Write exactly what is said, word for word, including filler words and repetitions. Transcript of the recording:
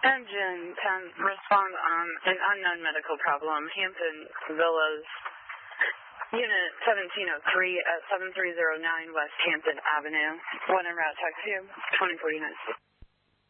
Engine ten, respond on an unknown medical problem, Hampton Villas, Unit seventeen oh three at seven three zero nine West Hampton Avenue. One en route, taxi, twenty forty-nine.